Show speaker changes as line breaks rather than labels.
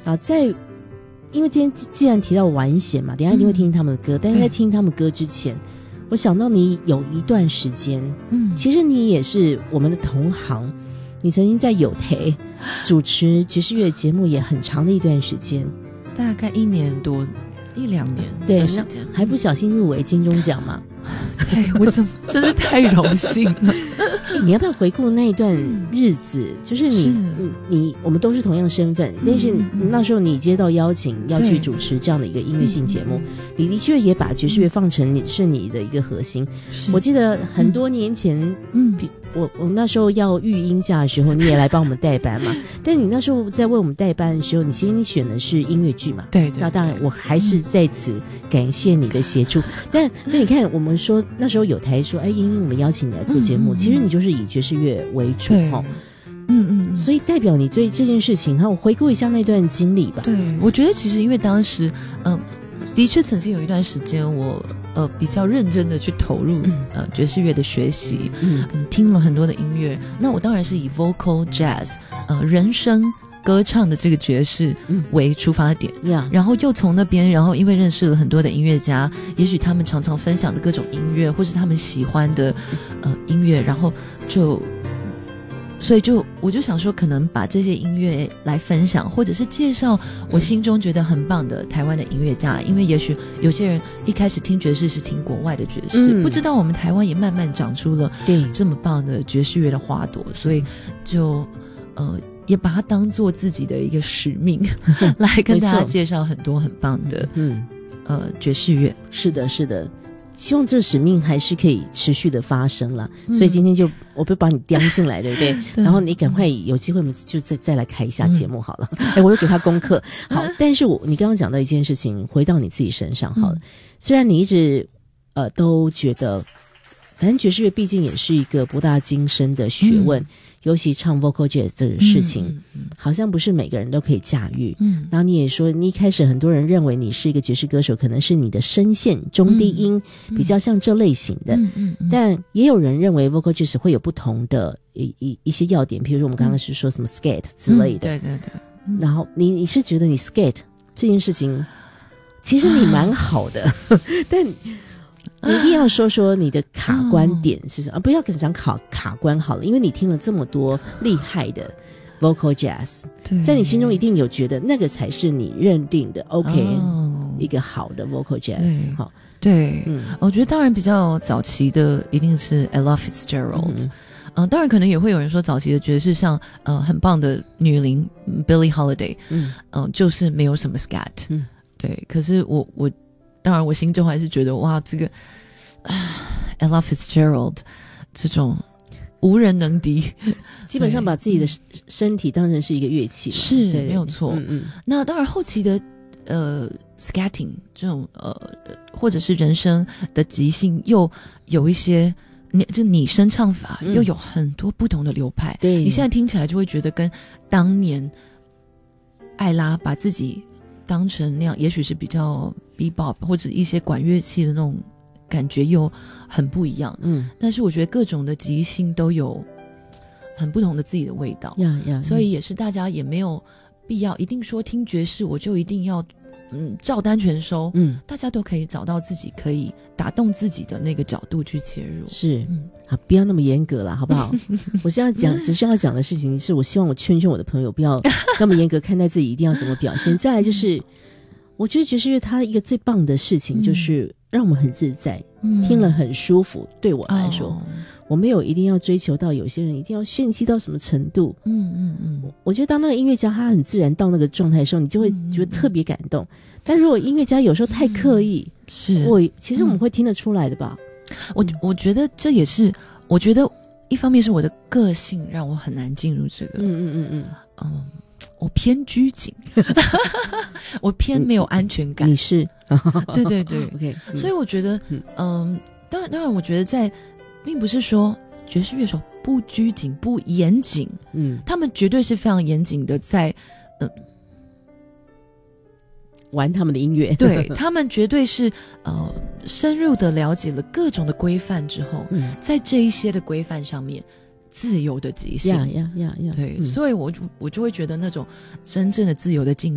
好，因为今天既然提到完弦嘛，等一下一定会听他们的歌，但是在听他们歌之前，我想到你有一段时间，其实你也是我们的同行，你曾经在有台主持爵士乐节目也很长的一段时间，
大概1年多1-2年
对，那还不小心入围金钟奖嘛？
对，我真是太荣幸了。
你要不要回顾那一段日子？就是你我们都是同样身份，但是那时候你接到邀请要去主持这样的一个音乐性节目，你的确也把爵士乐放成是你的一个核心。我记得很多年前，我那时候要育婴假的时候，你也来帮我们代班嘛。但你那时候在为我们代班的时候，其实你选的是音乐剧嘛？对。那当然，我还是在此感谢你的协助。但你看，我们说那时候有台说，因为我们邀请你来做节目，其实你就是以爵士乐为主哈。所以代表你对这件事情，我回顾一下那段经历吧。
对，我觉得其实因为当时，的确曾经有一段时间我。比较认真的去投入爵士乐的学习，听了很多的音乐。那我当然是以 vocal jazz 人声歌唱的这个爵士为出发点，然后又从那边，然后因为认识了很多的音乐家，也许他们常常分享的各种音乐，或是他们喜欢的音乐，然后所以我就想说，可能把这些音乐来分享，或者是介绍我心中觉得很棒的台湾的音乐家，因为也许有些人一开始听爵士是听国外的爵士，不知道我们台湾也慢慢长出了这么棒的爵士乐的花朵，所以就也把它当做自己的一个使命来跟大家介绍很多很棒的爵士乐。是的，是的。希望这使命还是可以持续的发生了，所以今天我不把你叼进来，对不对？然后你赶快有机会我们就再来开一下节目好了。我又给他功课好，但是你刚刚讲到一件事情，回到你自己身上好了。虽然你一直都觉得，反正爵士乐毕竟也是一个博大精深的学问。尤其唱 vocal jazz 这个事情，好像不是每个人都可以驾驭。然后你也说，你一开始很多人认为你是一个爵士歌手，可能是你的声线中低音比较像这类型的，但也有人认为 vocal jazz 会有不同的一些要点，比如说我们刚刚是说什么 skate 之类的。对对对。然后你是觉得你 skate 这件事情，其实你蛮好的，但你一定要说说你的卡关点是什么？不要讲卡关好了，因为你听了这么多厉害的 vocal jazz， 在你心中一定有觉得那个才是你认定的 OK，一个好的 vocal jazz。好， 对，我觉得当然比较早期的一定是 Ella Fitzgerald。当然可能也会有人说早期的爵士像很棒的女伶 Billie Holiday，就是没有什么 scat。对，可是我当然我心中还是觉得哇，这个Ella Fitzgerald 这种无人能敌，
基本上把自己的身体当成是一个乐器，
是没有错。那当然后期的scatting 这种或者是人声的即兴，又有一些拟声唱法，又有很多不同的流派。对，你现在听起来就会觉得跟当年艾拉把自己当成那样，也许是比较 bebop 或者一些管乐器的那种感觉又很不一样。但是我觉得各种的即兴都有很不同的自己的味道。所以也是大家也没有必要一定说听爵士我就一定要照单全收。大家都可以找到自己可以打动自己的那个角度去切入。是，好，不要那么严格啦，好不好？我现在只是要讲的事情是，我希望我劝我的朋友不要那么严格看待自己一定要怎么表现。再来就是，我觉得爵士乐它一个最棒的事情就是让我们很自在，听了很舒服。对我来说，我没有一定要追求到有些人一定要炫技到什么程度。我觉得当那个音乐家他很自然到那个状态的时候，你就会觉得特别感动。但如果音乐家有时候太刻意，其实我们会听得出来的吧。 我觉得这也是，我觉得一方面是我的个性让我很难进入这个。我偏拘谨，我偏没有安全感。你是，对对对 ，OK。所以我觉得，当然，我觉得在，并不是说爵士乐手不拘谨、不严谨，他们绝对是非常严谨的在，
玩他们的音乐。
对，他们绝对是深入的了解了各种的规范之后，在这一些的规范上面。自由的即兴，对，所以我就会觉得那种真正的自由的境